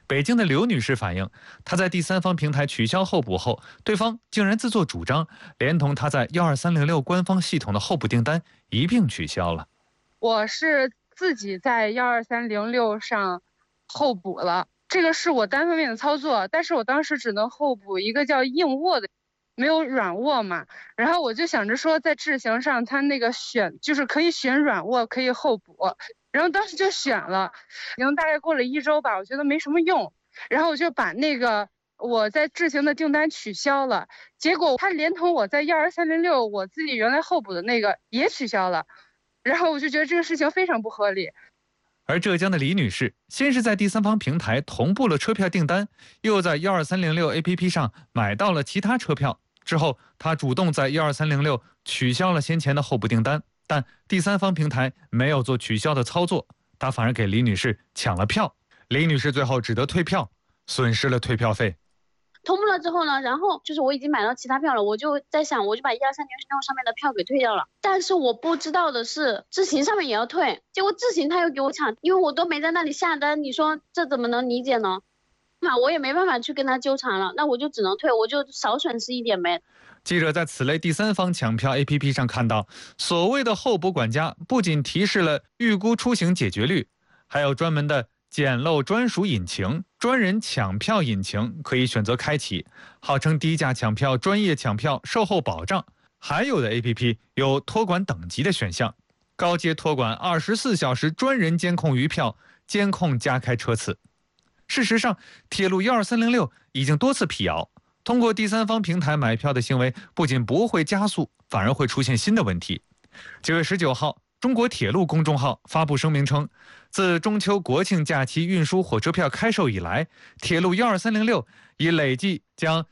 北京的刘女士反映，她在第三方平台取消候补后，对方竟然自作主张，连同她在12306官方系统的候补订单一并取消了。 我是自己在12306上候补了，这个是我单方面的操作，但是我当时只能候补一个叫硬卧的，没有软卧嘛。然后我就想着说，在智行上它那个就是可以选软卧，可以候补。然后当时就选了，已经大概过了1周吧，我觉得没什么用，然后我就把那个我在智行的订单取消了，结果他连同我在12306我自己原来候补的那个也取消了，然后我就觉得这个事情非常不合理。 而浙江的李女士，先是在第三方平台同步了车票订单，又在12306 APP 上买到了其他车票，之后她主动在12306取消了先前的候补订单。但第三方平台没有做取消的操作，他反而给李女士抢了票，李女士最后只得退票，损失了退票费。 同步了之后呢，然后就是我已经买到其他票了，我就在想，我就把12306上面的票给退掉了。但是我不知道的是，智行上面也要退，结果智行他又给我抢，因为我都没在那里下单，你说这怎么能理解呢？那我也没办法去跟他纠缠了，那我就只能退，我就少损失一点呗。 记者在此类第三方抢票 APP 上看到，所谓的候补管家不仅提示了预估出行解决率，还有专门的捡漏专属引擎、专人抢票引擎可以选择开启，号称低价抢票、专业抢票、售后保障。还有的 APP 有托管等级的选项，高阶托管24小时专人监控余票，监控加开车次。事实上，铁路12306已经多次辟谣，通过第三方平台买票的行为不仅不会加速，反而会出现新的问题。9月19号，中国铁路公众号发布声明称，自中秋国庆假期运输火车票开售以来，铁路12306已累计将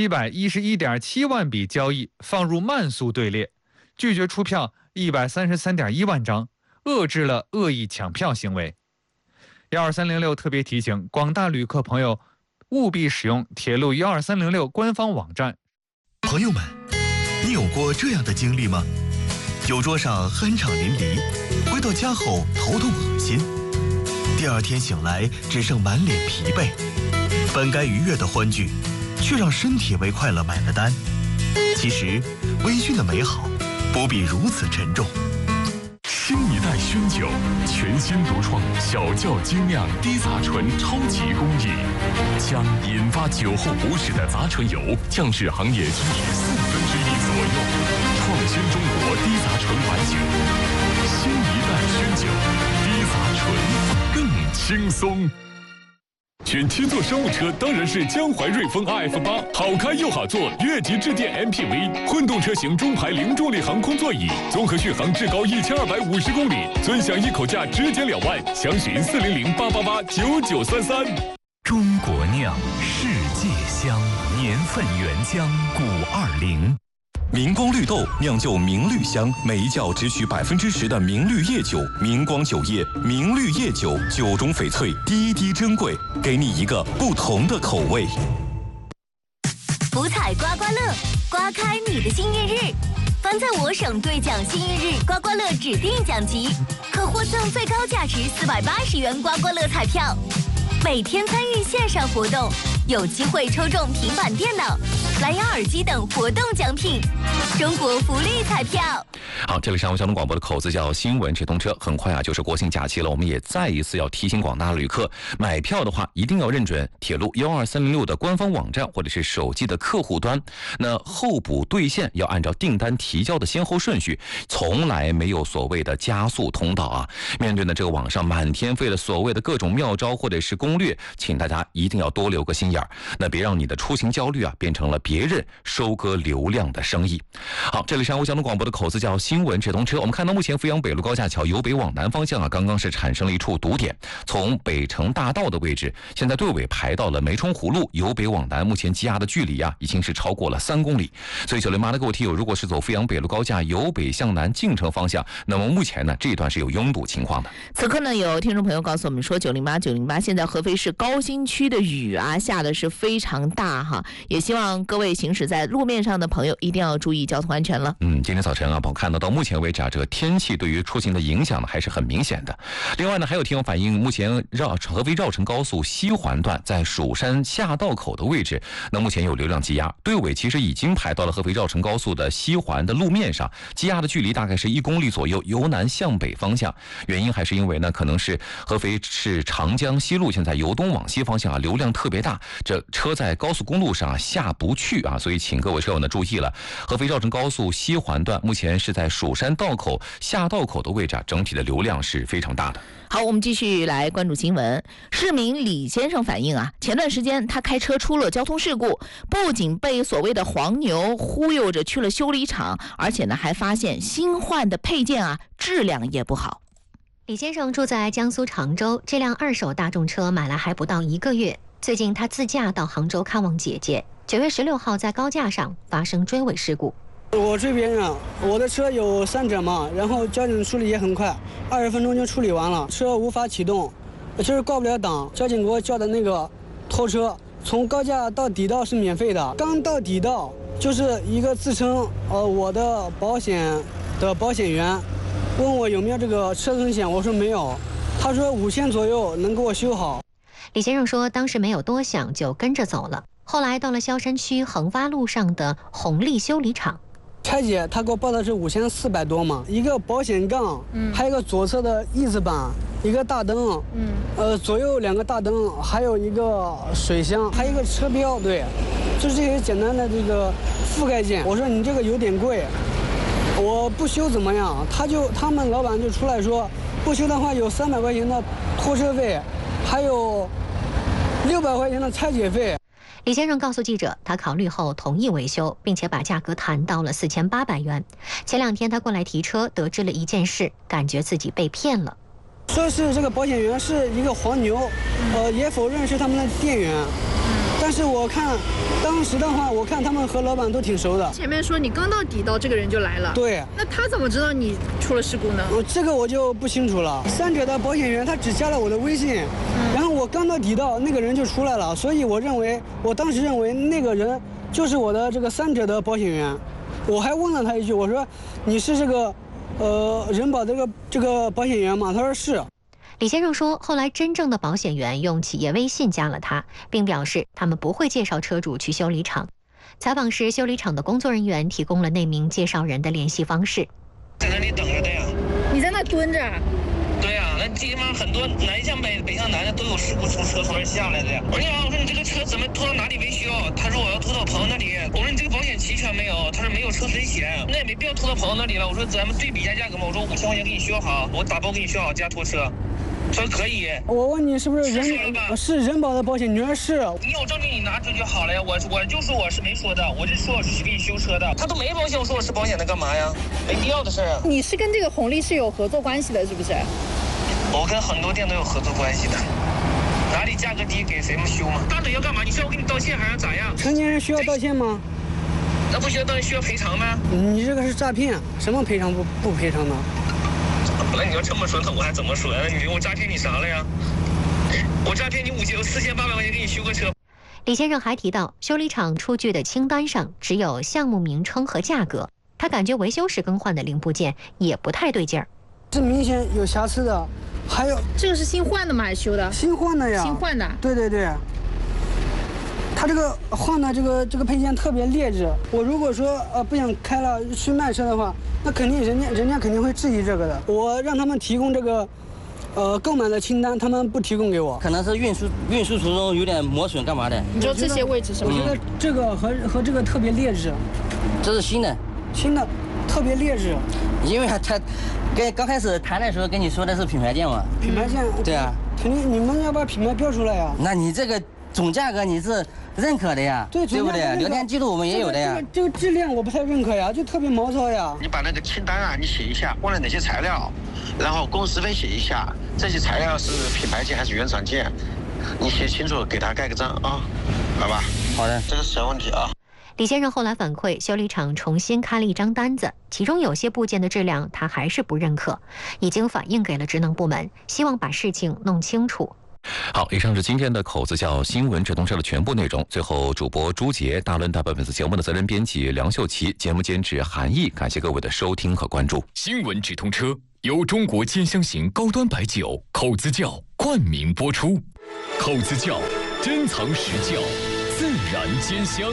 711.7万笔交易放入慢速队列，拒绝出票133.1万张，遏制了恶意抢票行为。12306特别提醒广大旅客朋友，务必使用铁路12306官方网站。 朋友们，你有过这样的经历吗？酒桌上酣畅淋漓，回到家后头痛恶心，第二天醒来只剩满脸疲惫，本该愉悦的欢聚，却让身体为快乐买了单。其实，微醺的美好不必如此沉重。 新一代熏酒，全新独创小窖精酿低杂醇超级工艺，将引发酒后不适的杂醇油降至行业均值1/4左右，创新中国低杂醇白酒。新一代熏酒，低杂醇更轻松。选七座商务车当然是江淮瑞风 RF8， 好开又好坐，越级致电 MPV， 混动车型中排零重力航空座椅，综合续航至高1250公里，尊享一口价直减2万，详询400-888-9933。 中国酿，世界香，年份原浆520。 明光绿豆酿就明绿香，每一窖只取10%的明绿叶酒，明光酒业明绿叶酒，酒中翡翠，滴滴珍贵，给你一个不同的口味。 福彩刮刮乐，刮开你的幸运日。凡在我省兑奖幸运日刮刮乐指定奖级，可获赠最高价值480元刮刮乐彩票。每天参与线上活动，有机会抽中平板电脑、蓝牙耳机等活动奖品。中国福利彩票。 好，这里是上海交通广播的口子叫新闻直通车。很快啊，就是国庆假期了，我们也再一次要提醒广大旅客，买票的话一定要认准铁路12306的官方网站或者是手机的客户端。那候补兑现要按照订单提交的先后顺序，从来没有所谓的加速通道啊。面对呢这个网上满天飞的所谓的各种妙招或者是攻略，请大家一定要多留个心眼儿，那别让你的出行焦虑啊变成了别人收割流量的生意。好，这里是上海交通广播的口子叫新闻直通车。我们看到目前阜阳北路高架桥由北往南方向啊，刚刚是产生了一处堵点，从北城大道的位置，现在队尾排到了梅冲湖路，由北往南，目前积压的距离啊已经是超过了3公里。所以908的各位听友，如果是走阜阳北路高架由北向南进城方向，那么目前呢这一段是有拥堵情况的。 此刻呢，有听众朋友告诉我们说，908现在合肥市高新区的雨啊下的是非常大哈，也希望各位位行驶在路面上的朋友一定要注意交通安全了。 今天早晨啊，我看到目前为止啊，这个天气对于出行的影响呢还是很明显的。另外呢，还有听友反映，目前合肥绕城高速西环段在蜀山下道口的位置，那目前有流量积压，队尾其实已经排到了合肥绕城高速的西环的路面上，积压的距离大概是1公里左右，由南向北方向。原因还是因为呢，可能是合肥市长江西路现在由东往西方向啊，流量特别大，这车在高速公路上下不去啊，所以请各位车友呢注意了。合肥绕城高速西环段目前是在蜀山道口下道口的位置啊，整体的流量是非常大的。 好，我们继续来关注新闻。市民李先生反映啊，前段时间他开车出了交通事故，不仅被所谓的黄牛忽悠着去了修理厂，而且呢还发现新换的配件啊质量也不好。 李先生住在江苏常州，这辆2手大众车买来还不到1个月。最近他自驾到杭州看望姐姐，9月16号在高架上发生追尾事故。 我追别人，我的车有3者嘛，然后交警处理也很快，20分钟就处理完了，车无法启动，就是挂不了档。交警给我叫的那个拖车，从高架到底道是免费的，刚到底道就是一个自称我的保险的保险员，问我有没有这个车损险，我说没有，他说5000左右能给我修好。 李先生说，当时没有多想就跟着走了，后来到了萧山区横发路上的红利修理厂。 拆解他给我报的是5400多嘛，一个保险杠，还有一个左侧的翼子板，一个大灯，左右2个大灯，还有一个水箱，还有一个车标，对，就是这些简单的这个覆盖件。我说你这个有点贵，我不修怎么样？他们老板就出来说，不修的话有300块钱的拖车费，还有600块钱的拆解费。 李先生告诉记者，他考虑后同意维修，并且把价格谈到了4800元。前2天他过来提车，得知了一件事，感觉自己被骗了。 说是这个保险员是一个黄牛，也否认是他们的店员。但是我看当时的话，我看他们和老板都挺熟的。 前面说你刚到底道，这个人就来了。 对。 那他怎么知道你出了事故呢？ 这个我就不清楚了。3者的保险员他只加了我的微信，然后我刚到底道，那个人就出来了，所以我当时认为那个人就是我的这个3者的保险员。我还问了他一句，我说你是这个人保的这个保险员吗？他说是。 李先生说，后来真正的保险员用企业微信加了他，并表示他们不会介绍车主去修理厂。采访时，修理厂的工作人员提供了那名介绍人的联系方式。 在那里等着的呀。 你在那蹲着？ 对呀，那地方很多南向北，北向南的都有事故出车从那下来的呀。我说你好，我说你这个车怎么拖到哪里维修？他说我要拖到朋友那里。我说你这个保险齐全没有？他说没有车损险，那也没必要拖到朋友那里了。我说咱们对比一下价格嘛，我说5000块钱给你修好，我打包给你修好加拖车。说可以。 我问你是不是人保的保险？你说是。 你有证据你拿出就好了呀。我就说我是没说的，我就说我是去给你修车的。他都没保险，我说我是保险的干嘛呀？没必要的事啊。 你是跟这个红利是有合作关系的，是不是？ 我跟很多店都有合作关系的，哪里价格低给谁们修嘛？大嘴要干嘛？你是要我给你道歉还是咋样？ 成年人需要道歉吗？ 那不需要道歉，需要赔偿吗？ 你这个是诈骗，什么赔偿不赔偿的？ 那你要这么说，那我还怎么说呀？我诈骗你啥了呀？我诈骗你4800块钱给你修个车。 李先生还提到，修理厂出具的清单上只有项目名称和价格，他感觉维修时更换的零部件也不太对劲儿。 这明显有瑕疵的，还有这个是新换的吗？还是修的？ 新换的呀。 新换的。 对对对。他这个换的这个配件特别劣质，我如果说不想开了去卖车的话，那肯定人家肯定会质疑这个的。我让他们提供这个购买的清单，他们不提供给我， 可能是运输途中有点磨损干嘛的。 你说这些位置是吗？ 我觉得这个和这个特别劣质。 这是新的， 特别劣质。 因为他跟刚开始谈的时候跟你说的是品牌件嘛。 品牌件。对啊。肯定你们要把品牌标出来呀。 那你这个总价格你是认可的呀，对不对？聊天记录我们也有的呀。 这个质量我不太认可呀，就特别毛糙呀。 你把那个清单啊，你写一下，换了哪些材料，然后工时费写一下，这些材料是品牌件还是原厂件，你写清楚，给他盖个章啊，好吧？ 好的， 这个是小问题啊。 李先生后来反馈，修理厂重新开了一张单子，其中有些部件的质量他还是不认可，已经反映给了职能部门，希望把事情弄清楚。 好，以上是今天的口子叫新闻直通车的全部内容。最后，主播朱杰、大伦代表本次节目的责任编辑梁秀琪、节目监制韩毅，感谢各位的收听和关注。 新闻直通车由中国兼香型高端白酒口子窖冠名播出，口子窖珍藏实窖，自然兼香。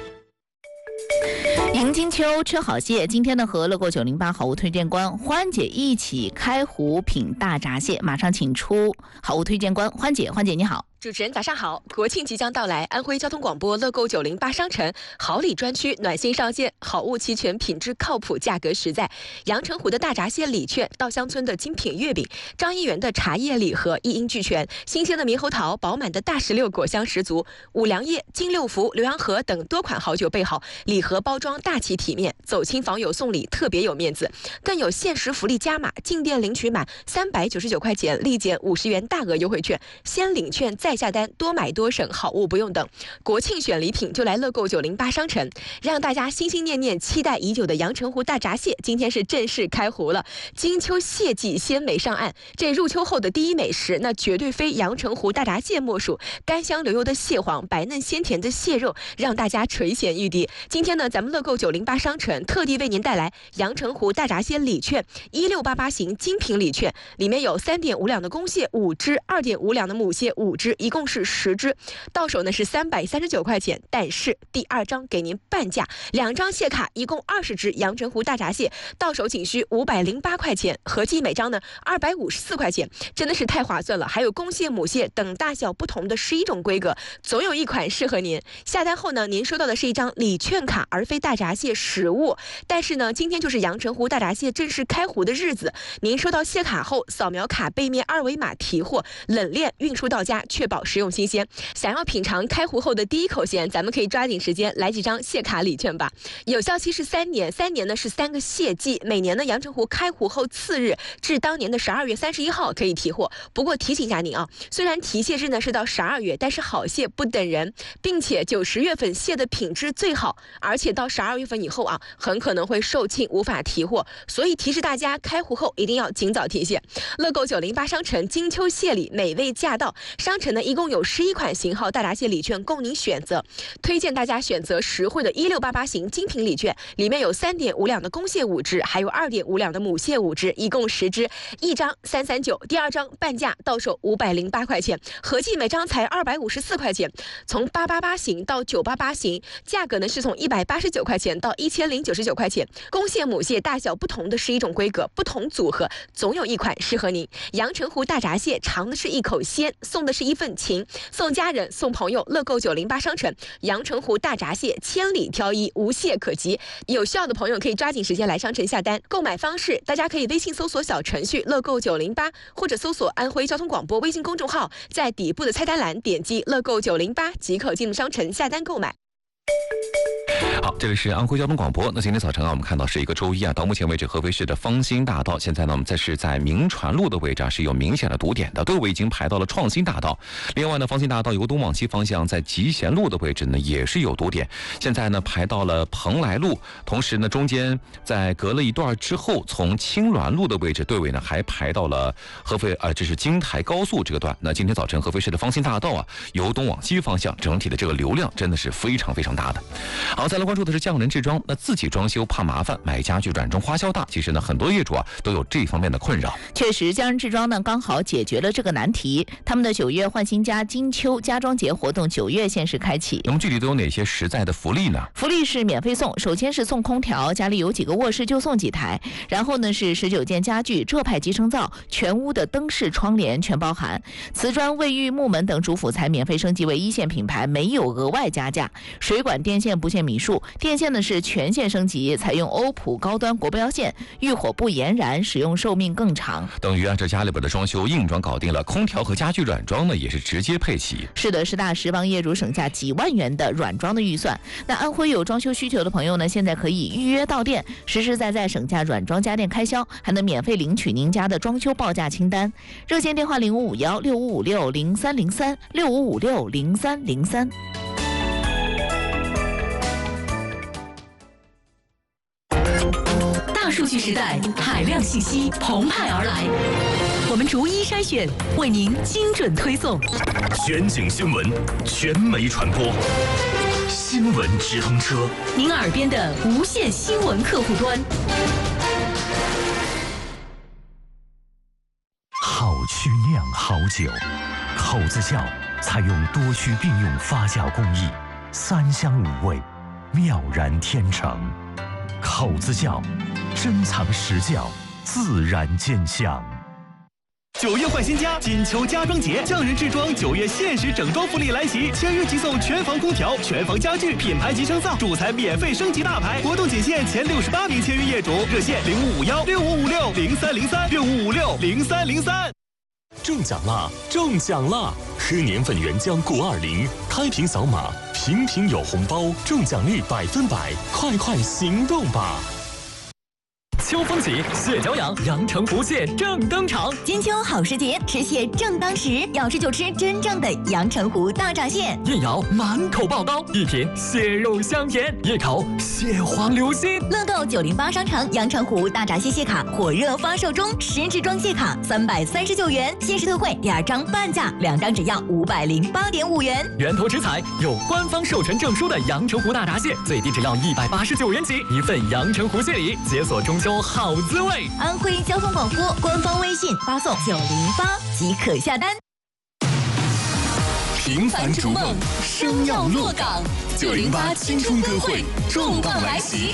迎金秋，吃好蟹。今天呢，和乐购908好物推荐官欢姐一起开湖品大闸蟹。马上请出好物推荐官欢姐。欢姐你好。 主持人早上好，国庆即将到来，安徽交通广播乐购908商城好礼专区暖心上线，好物齐全，品质靠谱，价格实在。阳澄湖的大闸蟹礼券，稻香村的精品月饼，张一元的茶叶礼盒一应俱全，新鲜的猕猴桃，饱满的大石榴果香十足，五粮液、金六福、浏阳河等多款好酒备好，礼盒包装大气体面，走亲访友送礼特别有面子，更有限时福利加码，进店领取满399块钱立减50元大额优惠券，先领券再下单，多买多省，好物不用等。国庆选礼品就来乐购908商城，让大家心心念念、期待已久的阳澄湖大闸蟹，今天是正式开湖了。金秋蟹季鲜美上岸，这入秋后的第一美食，那绝对非阳澄湖大闸蟹莫属。甘香流油的蟹黄，白嫩鲜甜的蟹肉，让大家垂涎欲滴。今天呢，咱们乐购908商城特地为您带来阳澄湖大闸蟹礼券1688型精品礼券，里面有3.5两的公蟹5只，2.5两的母蟹5只，一共是10只，到手呢是339块钱。但是第2张给您半价，2张蟹卡一共20只阳澄湖大闸蟹，到手仅需508块钱，合计每张呢254块钱，真的是太划算了。还有公蟹、母蟹等大小不同的11种规格，总有一款适合您。下单后呢，您收到的是一张礼券卡，而非大闸蟹实物。但是呢，今天就是阳澄湖大闸蟹正式开湖的日子，您收到蟹卡后，扫描卡背面2维码提货，冷链运输到家，确保食用新鲜。想要品尝开湖后的第一口鲜，咱们可以抓紧时间来几张蟹卡礼券吧。有效期是3年，3年呢是3个蟹季，每年呢阳澄湖开湖后次日至当年的12月31号可以提货。不过提醒一下您啊，虽然提蟹日呢是到12月，但是好蟹不等人，并且9、10月份蟹的品质最好，而且到12月份以后啊，很可能会售罄无法提货，所以提示大家开湖后一定要尽早提蟹。乐购908商城金秋蟹礼美味驾到，商城呢一共有11款型号大闸蟹礼券供您选择，推荐大家选择实惠的1688型精品礼券，里面有3.5两的公蟹5只，还有2.5两的母蟹5只，一共10只，一张339，第2张半价，到手508块钱，合计每张才254块钱。从888型到988型，价格呢是从189块钱到1099块钱。公蟹、母蟹大小不同的11种规格，不同组合，总有一款适合您。阳澄湖大闸蟹尝的是一口鲜，送的是一份情，送家人送朋友。乐购908商城阳澄湖大闸蟹千里挑一，无蟹可及。有需要的朋友可以抓紧时间来商城下单。购买方式，大家可以微信搜索小程序乐购908，或者搜索安徽交通广播微信公众号，在底部的菜单栏点击乐购908即可进入商城下单购买。 好，这里是安徽交通广播。那今天早晨啊，我们看到是一个周一啊，到目前为止，合肥市的方兴大道，现在呢，我们在明传路的位置啊，是有明显的堵点的，队伍已经排到了创新大道。另外呢，方兴大道由东往西方向，在集贤路的位置呢，也是有堵点，现在呢排到了蓬莱路，同时呢，中间在隔了一段之后，从青鸾路的位置，队尾呢还排到了合肥这是京台高速这个段。那今天早晨合肥市的方兴大道啊，由东往西方向，整体的这个流量真的是非常非常大的。好，再来关注的是匠人制装。那自己装修怕麻烦，买家具软装花销大，其实呢，很多业主啊都有这方面的困扰。 确实，匠人制装呢刚好解决了这个难题。他们的9月换新家金秋家装节活动9月限时开启。 那么具体都有哪些实在的福利呢？ 福利是免费送，首先是送空调，家里有几个卧室就送几台。然后呢是19件家具，浙派集成灶，全屋的灯饰窗帘全包含。瓷砖、卫浴、木门等主辅材免费升级为1线品牌，没有额外加价。水管电线不限米数，电线呢是全线升级，采用欧普高端国标线，遇火不延燃，使用寿命更长。 等于这家里边的装修硬装搞定了，空调和家具软装呢也是直接配齐。 是的，实打实帮业主省下几万元的软装的预算。那安徽有装修需求的朋友呢，现在可以预约到店，实实在在省下软装家电开销，还能免费领取您家的装修报价清单。热线电话055165560303 65560303。 大数数据时代，海量信息澎湃而来，我们逐一筛选，为您精准推送。 全景新闻，全媒传播，新闻直通车， 您耳边的无线新闻客户端。 好曲酿好酒，口子窖采用多区并用发酵工艺，3香5味，妙然天成。口子窖，珍藏实窖，自然见香。 9月换新家，金秋家装节，匠人制装9月限时整装福利来袭，签约即送全房空调、全房家具、品牌集成灶，主材免费升级大牌。活动仅限前68名签约业主，热线05516556030365560303。 中奖啦！中奖啦！喝年份原浆920，开瓶扫码，瓶瓶有红包，中奖率100%，快行动吧！ 秋风起，蟹脚痒，阳澄湖蟹正登场。 金秋好时节，吃蟹正当时，要吃就吃真正的阳澄湖大闸蟹。 一咬满口爆刀，一品蟹肉香甜，一口蟹黄流心。 乐购908商城阳澄湖大闸蟹卡火热发售中，10支装蟹卡339元，限时特惠第2张半价，2张只要508.5元。 源头食材有官方授权证书的阳澄湖大闸蟹，最低只要189元起，一份阳澄湖蟹礼，解锁中秋好滋味。 安徽交通广播官方微信发送908即可下单。 平凡逐梦，生要落岗。908青春歌会重磅来袭。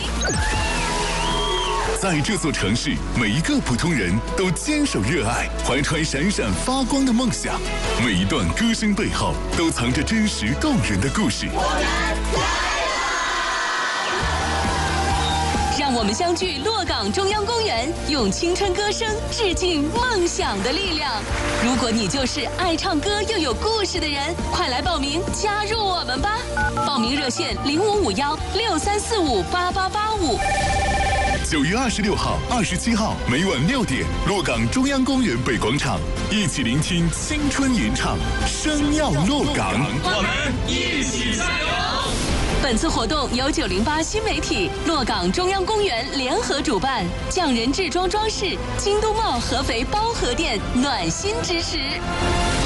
在这座城市，每一个普通人都坚守热爱，怀揣闪闪发光的梦想。每一段歌声背后，都藏着真实动人的故事。 让我们相聚洛岗中央公园，用青春歌声致敬梦想的力量。如果你就是爱唱歌又有故事的人，快来报名加入我们吧！报名热线055163458885。 9月26号、27号每晚6点，洛岗中央公园北广场，一起聆听青春吟唱，生要洛岗， 我们一起加油！ 本次活动由908新媒体、洛岗中央公园联合主办，匠人制装装饰、京都茂合肥包河店暖心支持。